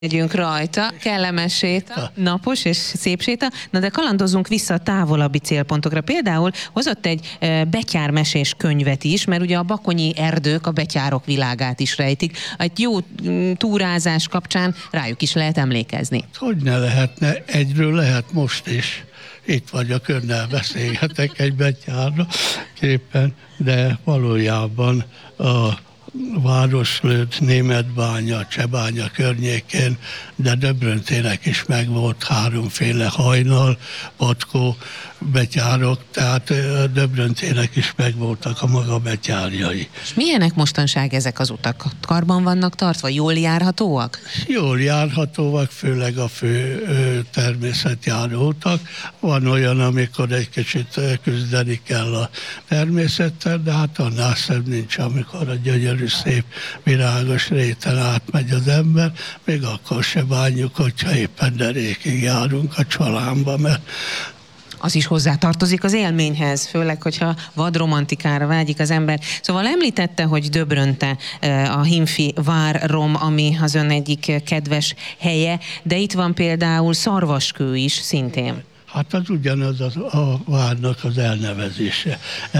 Megyünk rajta, kellemes séta, napos és szép séta, na de kalandozunk vissza a távolabbi célpontokra. Például hozott egy betyármesés könyvet is, mert ugye a bakonyi erdők a betyárok világát is rejtik. Egy jó túrázás kapcsán rájuk is lehet emlékezni. Hogy ne lehetne, egyről lehet most is. Itt vagyok, önnel beszélhetek egy betyárra képen, de valójában a Városlőd, Németbánya, Csehbánya környékén, de Döbrontének is megvolt háromféle hajnal, patkó, betyárok, tehát Döbrontének is megvoltak a maga betyárjai. És milyenek mostanság ezek az utak? Karban vannak tartva? Jól járhatóak? Jól járhatóak, főleg a fő természetjáró utak. Van olyan, amikor egy kicsit küzdeni kell a természettel, de hát annál szebb nincs, amikor a gyönyörű, szép, virágos réten átmegy az ember, még akkor se bánjuk, hogyha éppen derékig járunk a Csalánba, mert az is hozzátartozik az élményhez, főleg, hogyha vadromantikára vágyik az ember. Szóval említette, hogy Döbronte a Himfi várrom, ami az ön egyik kedves helye, de itt van például Szarvaskő is szintén. Hát az ugyanaz a várnak az elnevezése.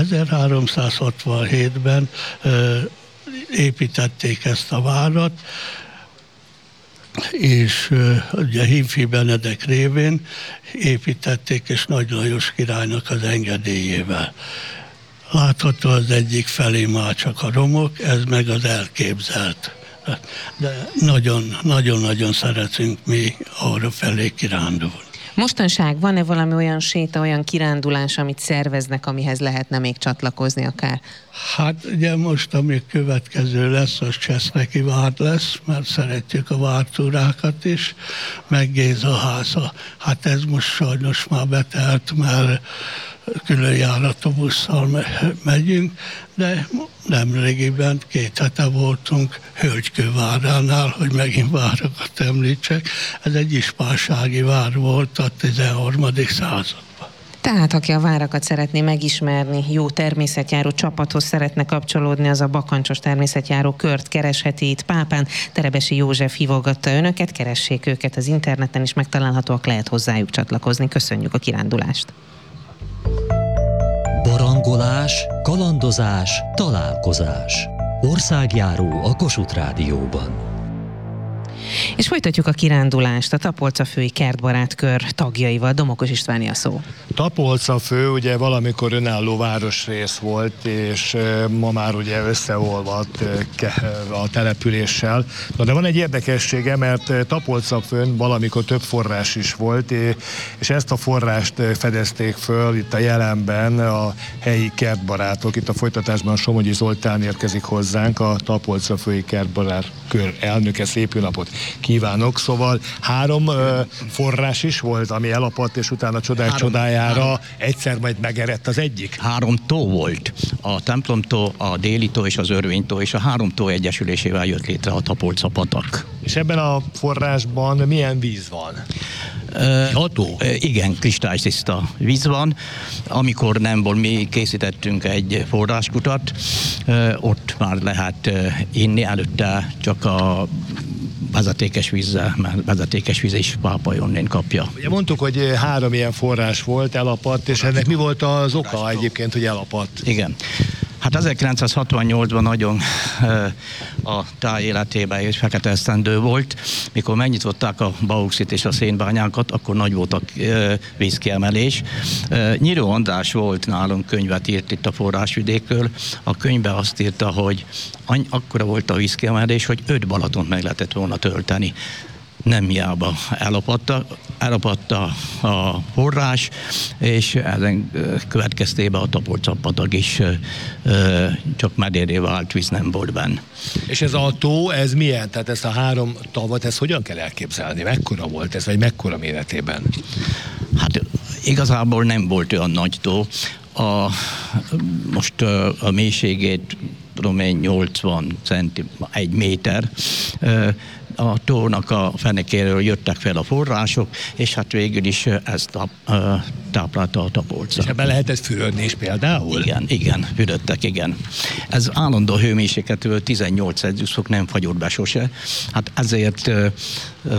1367-ben építették ezt a várat, és ugye Himfi Benedek révén építették, és Nagy Lajos királynak az engedélyével. Látható az egyik felé már csak a romok, ez meg az elképzelt. De nagyon-nagyon szeretünk mi arra felé kirándulni. Mostanság van-e valami olyan séta, olyan kirándulás, amit szerveznek, amihez lehetne még csatlakozni akár? Hát ugye most, ami következő lesz, az Cseszneki vár lesz, mert szeretjük a vártúrákat is, meg Gézaháza. Hát ez most sajnos már betelt, mert különjáratú busszal megyünk, de nemrégiben 2 hete voltunk Hölgykőváránál, hogy megint várokat említsek. Ez egy ispánsági vár volt a 13. században. Tehát, aki a várakat szeretné megismerni, jó természetjáró csapathoz szeretne kapcsolódni, az a Bakancsos természetjáró kört keresheti itt Pápán. Terebesi József hívogatta önöket, keressék őket az interneten, és megtalálhatóak, lehet hozzájuk csatlakozni. Köszönjük a kirándulást! Barangolás, kalandozás, találkozás. Országjáró a Kossuth Rádióban. És folytatjuk a kirándulást a Tapolcafői Kertbarátkör tagjaival. Domokos Istváni a szó. Tapolcafő ugye valamikor önálló városrész volt, és ma már ugye összeolvadt a településsel. Na, de van egy érdekessége, mert Tapolcafőn valamikor több forrás is volt, és ezt a forrást fedezték föl itt a jelenben a helyi kertbarátok. Itt a folytatásban Somogyi Zoltán érkezik hozzánk, a Tapolcafői Kertbarátkör elnöke. Szép jó napot kívánok! Szóval 3 forrás is volt, ami elapadt, és utána csodák csodájára egyszer majd megerett az egyik? 3 tó volt. A templomtó, a déli tó és az örvénytó, és a 3 tó egyesülésével jött létre a Tapolca-patak. És ebben a forrásban milyen víz van? Ható? Igen, kristálytiszta víz van. Amikor nem volt, mi készítettünk egy forráskutat, ott már lehet inni, előtte csak a vezetékes vízzel, mert vezetékes víz is Pápa Jonnén kapja. Ugye mondtuk, hogy 3 ilyen forrás volt, elapadt, és ennek mi volt az oka egyébként, hogy elapadt? Igen. Hát 1968-ban nagyon a táj életében és fekete esztendő volt. Mikor megnyitották a bauxit és a szénbányákat, akkor nagy volt a vízkiemelés. Nyíró András volt nálunk, könyvet írt itt a forrásvidékről. A könyvben azt írta, hogy akkora volt a vízkiemelés, hogy 5 Balatont meg lehetett volna tölteni. Nem hiába elapadt a forrás, és ezen következtében a Tapolca-patak is csak medérré vált, víz nem volt benne. És ez a tó, ez milyen? Tehát ezt a 3 tavat, ezt hogyan kell elképzelni? Mekkora volt ez, vagy mekkora méretében? Hát igazából nem volt olyan nagy tó. Most a mélységét tudom én 80 centi, 1 méter, a tónak a fenekéről jöttek fel a források, és hát végül is ez táplálta a Tapolcát. És ebben lehetett fürödni is például? Igen, fürödtek, igen. Ez állandó hőmérsékletről 18 Celsius fok nem fagyott be sose, hát ezért